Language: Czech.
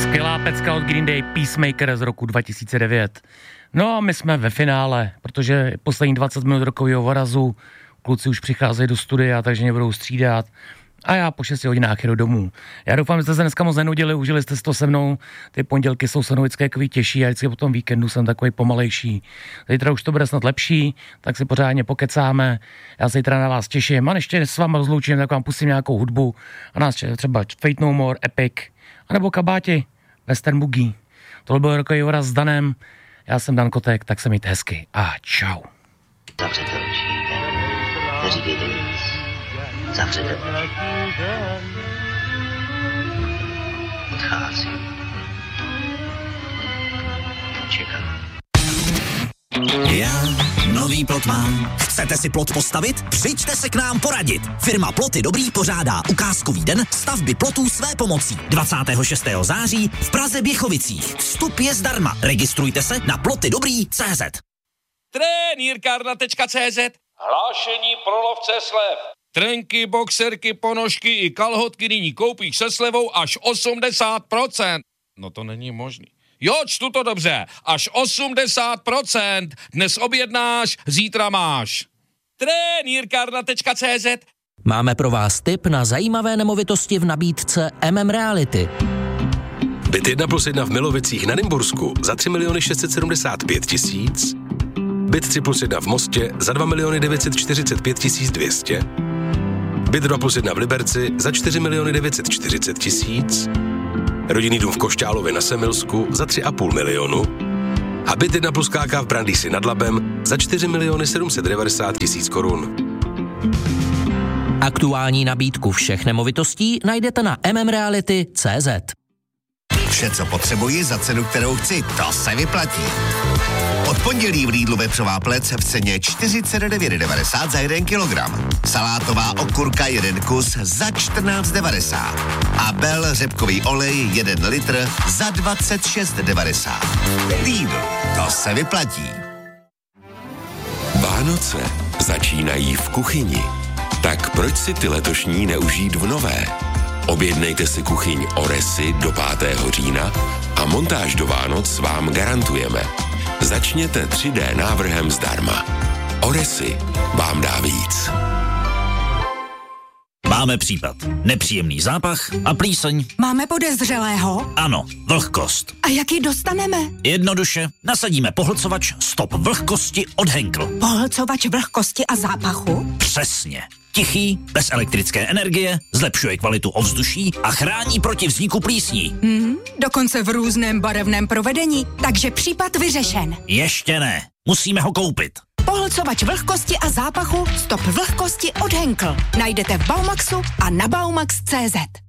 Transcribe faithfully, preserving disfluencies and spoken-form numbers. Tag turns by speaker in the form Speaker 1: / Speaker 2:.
Speaker 1: Skvělá pecka od Green Day, Peacemaker z roku dva tisíce devět. No a my jsme ve finále, protože poslední dvacet minut rokového vorazu, kluci už přicházejí do studia, takže mě budou střídat. A já po šesti hodinách jedu domů. Já doufám, že jste se dneska moc nenudili, užili jste si to se mnou. Ty pondělky jsou se mnou vždycky takový těžší a vždycky po tom víkendu jsem takový pomalejší. Zítra už to bude snad lepší, tak si pořádně pokecáme. Já se zítra na vás těším a ještě s váma rozloučím, tak vám pustím nějakou hudbu a nás třeba Fate No More, Epic, anebo Kabáti, Western Boogie. Tohle byl rokový voraz s Danem. Já jsem Dan Kotek, tak se mějte hezky a čau.
Speaker 2: Zavřete oči, neříkejte nic. Zavřete oči. Odchází. Čekám.
Speaker 3: Já nový plot mám. Chcete si plot postavit? Přijďte se k nám poradit. Firma Ploty Dobrý pořádá ukázkový den stavby plotů své pomocí. dvacátého šestého září v Praze Běchovicích. Vstup je zdarma. Registrujte se na plotydobrý tečka cé zet.
Speaker 4: Trenýrkárna tečka cé zet. Hlášení pro lovce slev. Trenky, boxerky, ponožky i kalhotky nyní koupíš se slevou až osmdesát procent. No to není možný. Jo, čtu to dobře. Až osmdesát procent. Dnes objednáš, zítra máš. Trenýrkárna tečka cé zet.
Speaker 5: Máme pro vás tip na zajímavé nemovitosti v nabídce M M Reality.
Speaker 6: Byt jedna plus jedna v Milovicích na Nymbursku za tři miliony šest set sedmdesát pět tisíc. Byt tři plus jedna v Mostě za dva miliony devět set čtyřicet pět tisíc dvě stě. Byt dva plus jedna v Liberci za čtyři miliony devět set čtyřicet tisíc. Rodinný dům v Košťálově na Semilsku za tři a půl milionu. A byt jedna plus ká ká v Brandýsi nad Labem za čtyři miliony sedm set devadesát tisíc korun.
Speaker 5: Aktuální nabídku všech nemovitostí najdete na m m reality tečka cé zet.
Speaker 7: Vše, co potřebuji za cenu, kterou chci, to se vyplatí. Od pondělí v Lidlu vepřová plec v ceně čtyřicet devět devadesát za jeden kilogram. Salátová okurka jeden kus za čtrnáct devadesát. A Bel řepkový olej jeden litr za dvacet šest devadesát. Lidl, to se vyplatí.
Speaker 8: Vánoce začínají v kuchyni. Tak proč si ty letošní neužít v nové? Objednejte si kuchyň Oresy do pátého října a montáž do Vánoc vám garantujeme. Začněte tři dé návrhem zdarma. Oresy vám dá víc.
Speaker 3: Máme případ. Nepříjemný zápach a plíseň.
Speaker 9: Máme podezřelého?
Speaker 3: Ano, vlhkost.
Speaker 9: A jak ji dostaneme?
Speaker 3: Jednoduše, nasadíme pohlcovač Stop vlhkosti od Henkel.
Speaker 9: Pohlcovač vlhkosti a zápachu?
Speaker 3: Přesně. Tichý, bez elektrické energie, zlepšuje kvalitu ovzduší a chrání proti vzniku plísní.
Speaker 9: Hmm, dokonce v různém barevném provedení, takže případ vyřešen.
Speaker 3: Ještě ne, musíme ho koupit.
Speaker 9: Pohlcovač vlhkosti a zápachu Stop vlhkosti od Henkel. Najdete v Baumaxu a na baumax tečka cé zet.